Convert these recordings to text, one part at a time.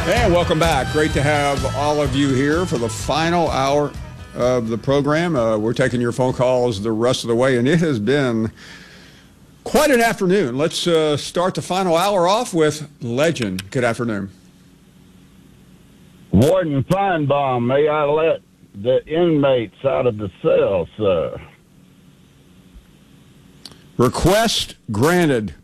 And welcome back. Great to have all of you here for the final hour of the program. We're taking your phone calls the rest of the way, and it has been quite an afternoon. Let's start the final hour off with Legend. Good afternoon. Warden Feinbaum, may I let the inmates out of the cell, sir? Request granted.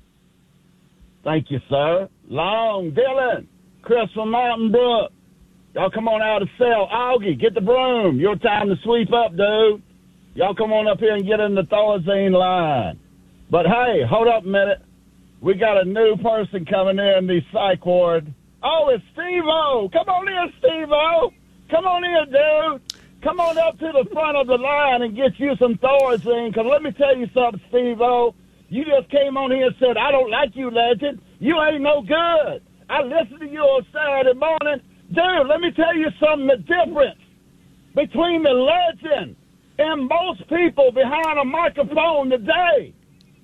Thank you, sir. Long Dylan, Chris from Mountain Brook. Y'all come on out of the cell. Augie, get the broom. Your time to sweep up, dude. Y'all come on up here and get in the Thorazine line. But, hey, hold up a minute. We got a new person coming in the psych ward. Oh, it's Steve-O. Come on in, Steve-O. Come on in, dude. Come on up to the front of the line and get you some Thorazine. Because let me tell you something, Steve-O. You just came on here and said, I don't like you, Legend. You ain't no good. I listened to you on Saturday morning. Dude, let me tell you something, the difference between the Legend and most people behind a microphone today.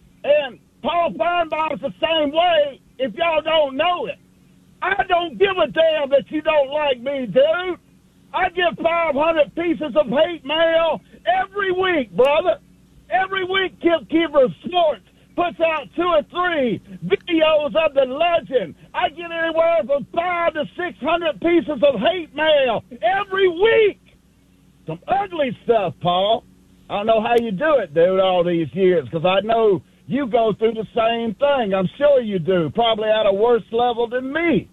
And Paul Feinbaum's the same way if y'all don't know it. I don't give a damn that you don't like me, dude. I get 500 pieces of hate mail every week, brother. Every week, Keeper Sports puts out 2 or 3 videos of the Legend. I get anywhere from 500 to 600 pieces of hate mail every week. Some ugly stuff, Paul. I don't know how you do it, dude, all these years, because I know you go through the same thing. I'm sure you do, probably at a worse level than me.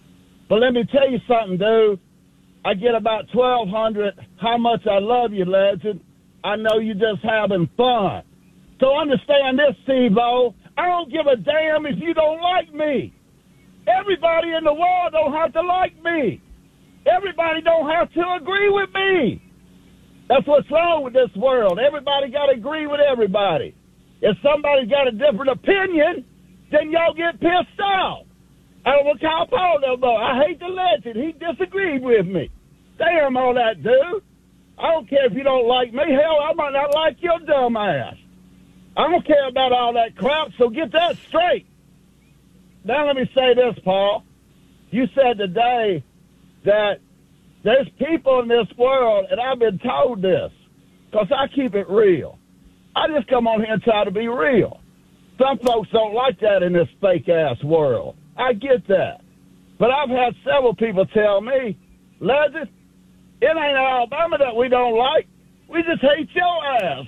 But let me tell you something, dude. I get about 1,200. How much I love you, Legend. I know you just having fun. So understand this, Steve-O. I don't give a damn if you don't like me. Everybody in the world don't have to like me. Everybody don't have to agree with me. That's what's wrong with this world. Everybody got to agree with everybody. If somebody's got a different opinion, then y'all get pissed off. I don't want to call Paul no more. I hate the Legend. He disagreed with me. Damn all that, dude. I don't care if you don't like me. Hell, I might not like your dumb ass. I don't care about all that crap, so get that straight. Now let me say this, Paul. You said today that there's people in this world, and I've been told this, because I keep it real. I just come on here and try to be real. Some folks don't like that in this fake-ass world. I get that. But I've had several people tell me, Legend, it ain't Alabama that we don't like. We just hate your ass.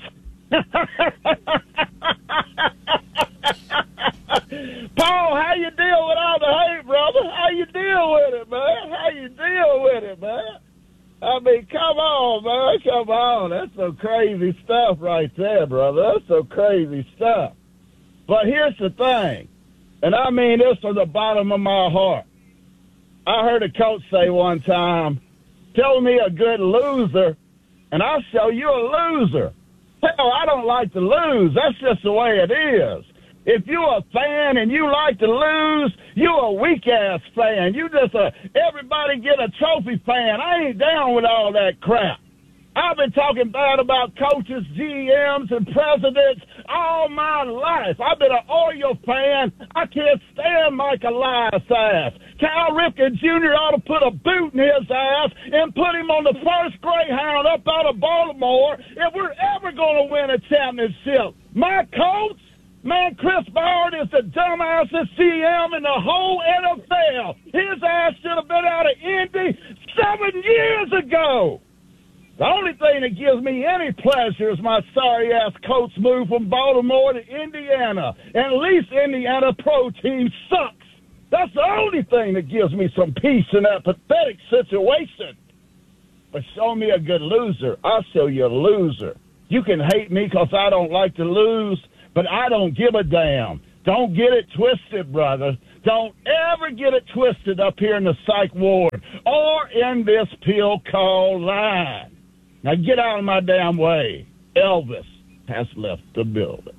Paul, how you deal with all the hate, brother? How you deal with it, man? How you deal with it, man? I mean, come on, man. Come on. That's some crazy stuff right there, brother. That's some crazy stuff. But here's the thing, and I mean this from the bottom of my heart. I heard a coach say one time, tell me a good loser, and I'll show you a loser. Hell, I don't like to lose. That's just the way it is. If you're a fan and you like to lose, you're a weak-ass fan. You just everybody get a trophy fan. I ain't down with all that crap. I've been talking bad about coaches, GMs, and presidents all my life. I've been an Oriole fan. I can't stand Mike Elias' ass. Cal Ripken Jr. ought to put a boot in his ass and put him on the first Greyhound up out of Baltimore if we're ever going to win a championship. My coach, man, Chris Ballard is the dumbassest GM in the whole NFL. His ass should have been out of Indy 7 years ago. The only thing that gives me any pleasure is my sorry-ass coach moved from Baltimore to Indiana. And at least Indiana pro team sucks. That's the only thing that gives me some peace in that pathetic situation. But show me a good loser. I'll show you a loser. You can hate me because I don't like to lose, but I don't give a damn. Don't get it twisted, brother. Don't ever get it twisted up here in the psych ward or in this pill called line. Now get out of my damn way. Elvis has left the building.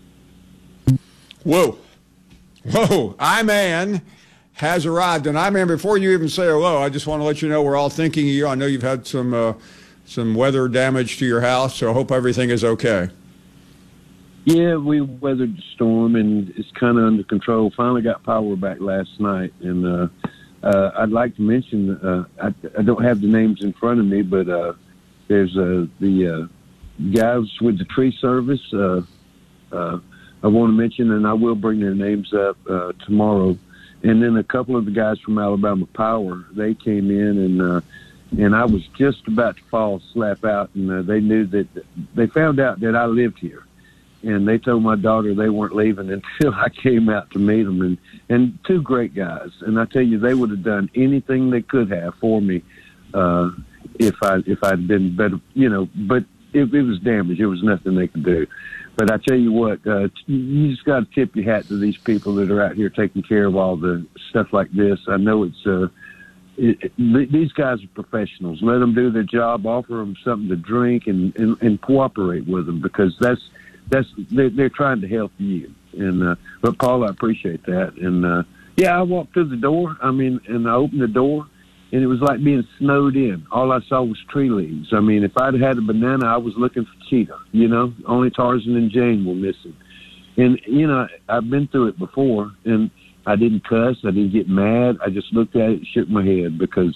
Whoa. Whoa. I-Man has arrived. And I-Man, before you even say hello, I just want to let you know we're all thinking of you. I know you've had some weather damage to your house, so I hope everything is okay. Yeah, we weathered the storm, and it's kind of under control. Finally got power back last night, and I'd like to mention, I don't have the names in front of me, but there's the guys with the tree service. I want to mention, and I will bring their names up tomorrow. And then a couple of the guys from Alabama Power, they came in, and I was just about to fall slap out, and they knew that they found out that I lived here. And they told my daughter they weren't leaving until I came out to meet them. And two great guys. And I tell you, they would have done anything they could have for me if I'd been better, But it was damage. There was nothing they could do. But I tell you what, you just got to tip your hat to these people that are out here taking care of all the stuff like this. I know these guys are professionals. Let them do their job. Offer them something to drink and cooperate with them, because they're trying to help you. And but Paul, I appreciate that. And I walked through the door. And I opened the door, and it was like being snowed in. All I saw was tree leaves. If I'd had a banana, I was looking for Cheetah. Only Tarzan and Jane were missing. And I've been through it before, and I didn't cuss. I didn't get mad. I just looked at it and shook my head, because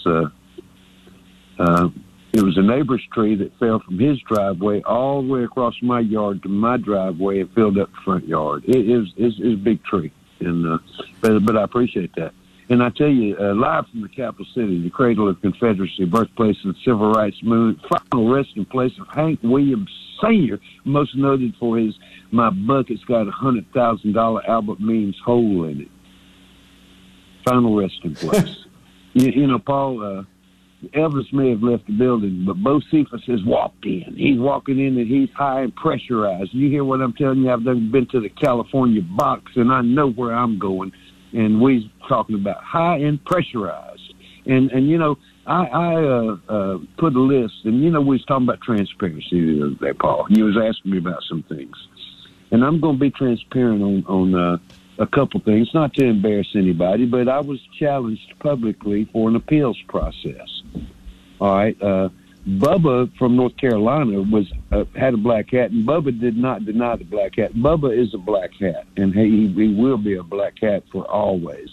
it was a neighbor's tree that fell from his driveway all the way across my yard to my driveway and filled up the front yard. It is a big tree, and but I appreciate that. And I tell you, live from the capital city, the cradle of Confederacy, birthplace of the civil rights movement, final resting place of Hank Williams Sr., most noted for his "My Bucket's Got $100,000 Albert Means hole in it." Final resting place. Paul. Elvis may have left the building, but Bo Cephas has walked in. He's walking in, and he's high and pressurized. You hear what I'm telling you? I've been to the California box, and I know where I'm going. And we're talking about high and pressurized. And I put a list, and we was talking about transparency the other day, Paul. You was asking me about some things. And I'm going to be transparent on a couple things, not to embarrass anybody, but I was challenged publicly for an appeals process. All right. Bubba from North Carolina had a black hat, and Bubba did not deny the black hat. Bubba is a black hat, and he will be a black hat for always.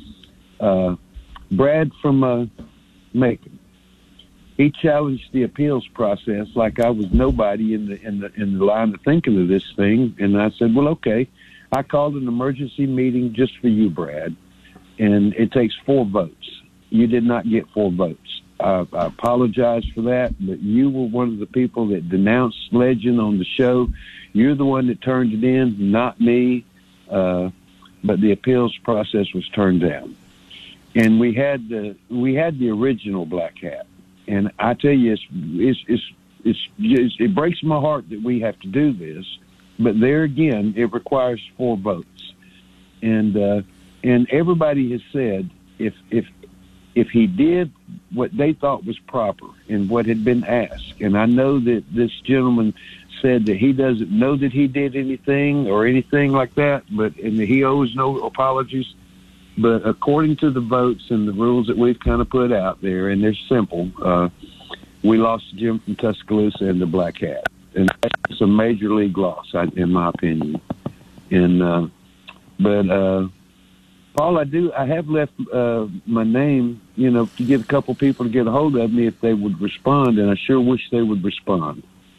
Brad from Macon, he challenged the appeals process like I was nobody in the line of thinking of this thing, and I said, well, okay. I called an emergency meeting just for you, Brad, and it takes 4 votes. You did not get 4 votes. I apologize for that, but you were one of the people that denounced Legend on the show. You're the one that turned it in, not me. But the appeals process was turned down, and we had the original black hat. And I tell you, it breaks my heart that we have to do this. But there again, it requires 4 votes, and everybody has said if he did what they thought was proper and what had been asked, and I know that this gentleman said that he doesn't know that he did anything or anything like that, and he owes no apologies. But according to the votes and the rules that we've kind of put out there, and they're simple, we lost Jim from Tuscaloosa and the black hat. And that's a major league loss, in my opinion. And but Paul, I have left my name, to get a couple people to get a hold of me if they would respond, and I sure wish they would respond.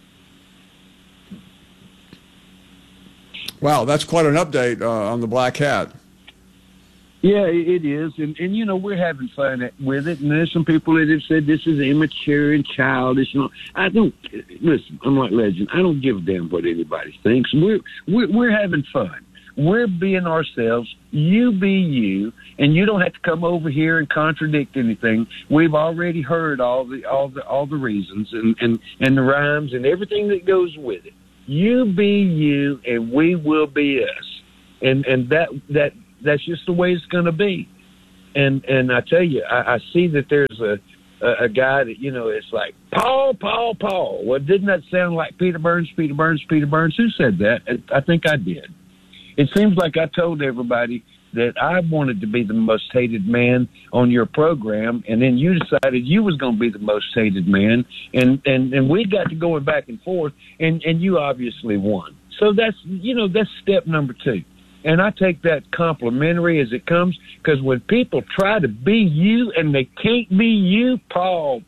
Wow, that's quite an update on the black hat. Yeah, it is. And we're having fun with it. And there's some people that have said this is immature and childish. I don't, listen, I'm like Legend. I don't give a damn what anybody thinks. We're having fun. We're being ourselves. You be you. And you don't have to come over here and contradict anything. We've already heard all the reasons and the rhymes and everything that goes with it. You be you, and we will be us. And that's just the way it's going to be. And I tell you, I see that there's a guy that, it's like, Paul. Well, didn't that sound like Peter Burns? Who said that? I think I did. It seems like I told everybody that I wanted to be the most hated man on your program, and then you decided you was going to be the most hated man, and we got to going back and forth, and you obviously won. So that's step number 2. And I take that complimentary as it comes, because when people try to be you and they can't be you, Paul,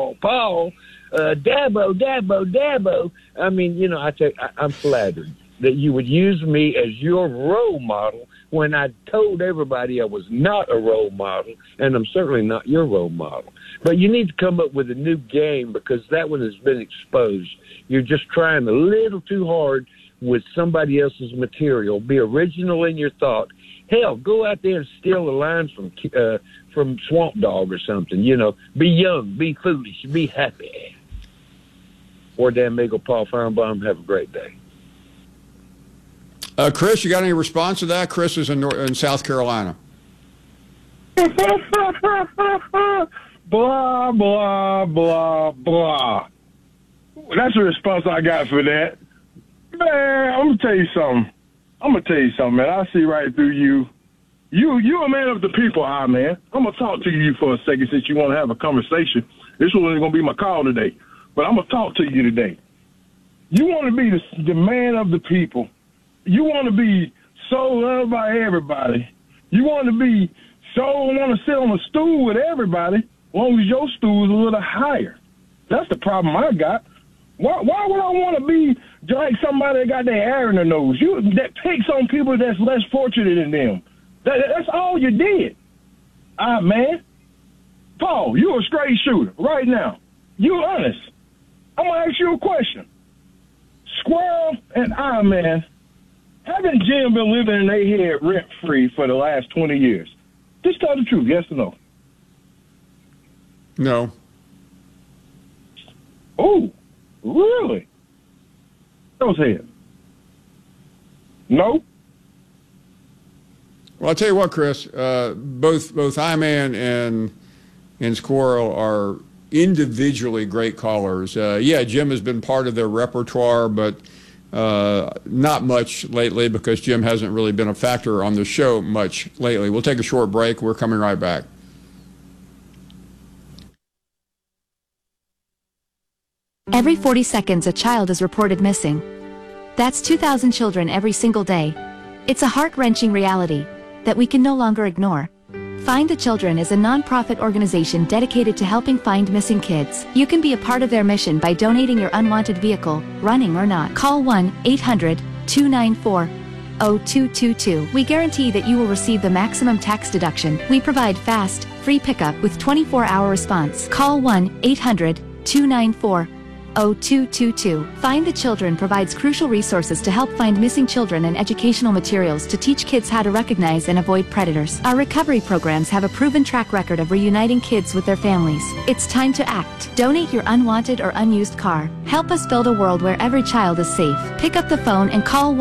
Dabo. I mean, I'm flattered that you would use me as your role model when I told everybody I was not a role model, and I'm certainly not your role model. But you need to come up with a new game, because that one has been exposed. You're just trying a little too hard with somebody else's material. Be original in your thought. Hell, go out there and steal a line from Swamp Dogg or something. Be young, be foolish, be happy. Or Dan Meagle, Paul Feinbaum. Have a great day. Chris, you got any response to that? Chris is in South Carolina. Blah, blah, blah, blah. That's the response I got for that. Man, I'm going to tell you something, man. I see right through you. You a man of the people, man. I'm going to talk to you for a second since you want to have a conversation. This wasn't going to be my call today, but I'm going to talk to you today. You want to be the man of the people. You want to be so loved by everybody. You want to sit on a stool with everybody, as long as your stool is a little higher. That's the problem I got. Why would I want to be like somebody that got their hair in their nose? That picks on people that's less fortunate than them. That's all you did. Man. Paul, you a straight shooter right now. You honest. I'm going to ask you a question. Squirrel and Man, haven't Jim been living in their head rent-free for the last 20 years? Just tell the truth, yes or no? No. Oh, really? Those heads. No? Well, I'll tell you what, Chris. Both I-Man and Squirrel are individually great callers. Jim has been part of their repertoire, but not much lately, because Jim hasn't really been a factor on the show much lately. We'll take a short break. We're coming right back. Every 40 seconds, a child is reported missing. That's 2,000 children every single day. It's a heart-wrenching reality that we can no longer ignore. Find the Children is a non-profit organization dedicated to helping find missing kids. You can be a part of their mission by donating your unwanted vehicle, running or not. Call 1-800-294-0222. We guarantee that you will receive the maximum tax deduction. We provide fast, free pickup with 24-hour response. Call 1-800-294-0222. Find the Children provides crucial resources to help find missing children and educational materials to teach kids how to recognize and avoid predators. Our recovery programs have a proven track record of reuniting kids with their families. It's time to act. Donate your unwanted or unused car. Help us build a world where every child is safe. Pick up the phone and call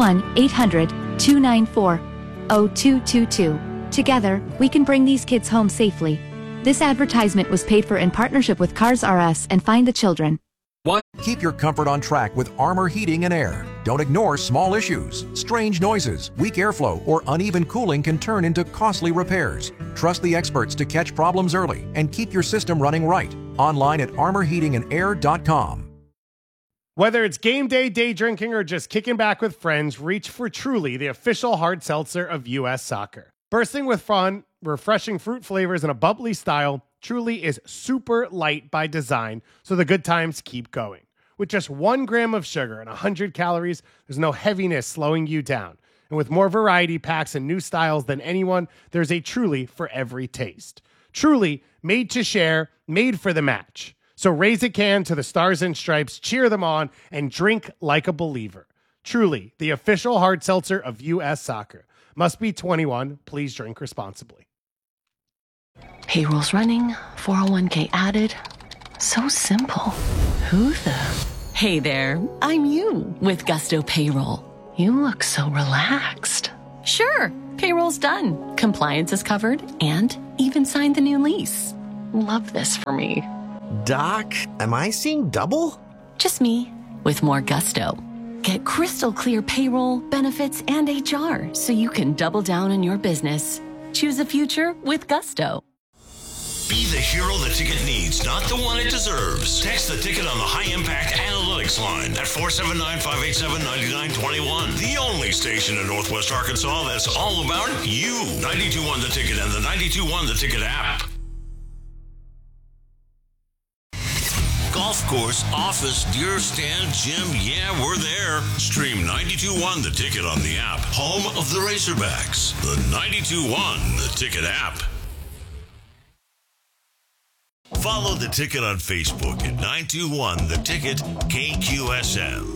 1-800-294-0222. Together, we can bring these kids home safely. This advertisement was paid for in partnership with Cars R Us and Find the Children. Keep your comfort on track with Armor Heating and Air. Don't ignore small issues. Strange noises, weak airflow, or uneven cooling can turn into costly repairs. Trust the experts to catch problems early and keep your system running right. Online at armorheatingandair.com. Whether it's game day, day drinking, or just kicking back with friends, reach for Truly, the official hard seltzer of U.S. Soccer. Bursting with fun, refreshing fruit flavors, and a bubbly style, Truly is super light by design, so the good times keep going. With just 1 gram of sugar and 100 calories, there's no heaviness slowing you down. And with more variety packs and new styles than anyone, there's a Truly for every taste. Truly, made to share, made for the match. So raise a can to the Stars and Stripes, cheer them on, and drink like a believer. Truly, the official hard seltzer of U.S. Soccer. Must be 21. Please drink responsibly. Payroll's running, 401k added. So simple. Who the? Hey there, I'm you with Gusto Payroll. You look so relaxed. Sure, payroll's done. Compliance is covered and even signed the new lease. Love this for me. Doc, am I seeing double? Just me with more Gusto. Get crystal clear payroll, benefits, and HR so you can double down on your business. Choose a future with Gusto. Be the hero the ticket needs, not the one it deserves. Text the ticket on the High Impact Analytics line at 479-587-9921. The only station in Northwest Arkansas that's all about you. 92.1 The Ticket and the 92.1 The Ticket app. Golf course, office, deer stand, gym, yeah, we're there. Stream 92.1 The Ticket on the app. Home of the Razorbacks. The 92.1 The Ticket app. Follow The Ticket on Facebook at 921 The Ticket KQSM.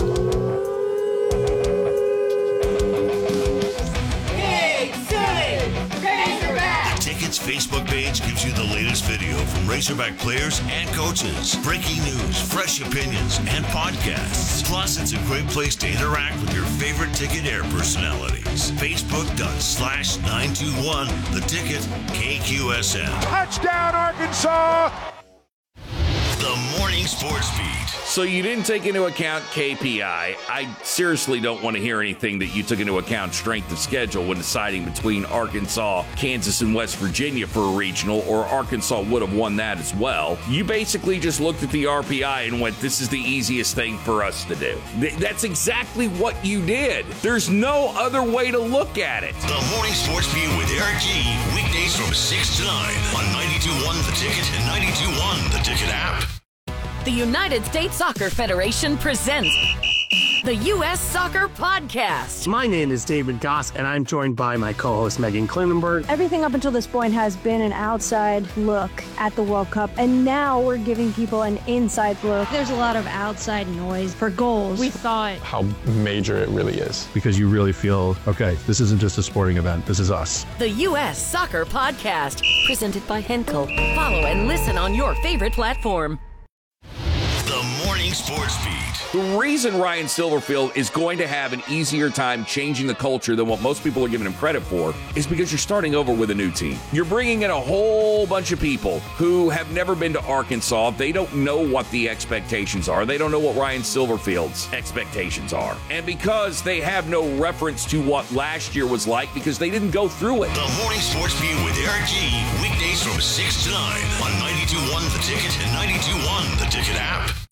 The Ticket's Facebook page gives you the latest video from Razorback players and coaches, breaking news, fresh opinions, and podcasts. Plus, it's a great place to interact with your favorite Ticket Air personalities. Facebook.com/921 The Ticket KQSM. Touchdown, Arkansas! The Morning Sports Beat. So you didn't take into account KPI. I seriously don't want to hear anything that you took into account strength of schedule when deciding between Arkansas, Kansas, and West Virginia for a regional, or Arkansas would have won that as well. You basically just looked at the RPI and went, this is the easiest thing for us to do. That's exactly what you did. There's no other way to look at it. The Morning Sports Beat with Eric G. Weekdays from 6 to 9 on 92.1 The Ticket and 92.1 The Ticket app. The United States Soccer Federation presents the U.S. Soccer Podcast. My name is David Goss, and I'm joined by my co-host Megan Klinenberg. Everything up until this point has been an outside look at the World Cup, and now we're giving people an inside look. There's a lot of outside noise for goals. We thought how major it really is. Because you really feel, okay, this isn't just a sporting event, this is us. The U.S. Soccer Podcast, presented by Henkel. Follow and listen on your favorite platform. The Morning Sports Beat. The reason Ryan Silverfield is going to have an easier time changing the culture than what most people are giving him credit for is because you're starting over with a new team. You're bringing in a whole bunch of people who have never been to Arkansas. They don't know what the expectations are. They don't know what Ryan Silverfield's expectations are. And because they have no reference to what last year was like because they didn't go through it. The Morning Sports Beat with Eric G. Weekdays from 6 to 9 on 92.1 The Ticket and 92.1 The Ticket app.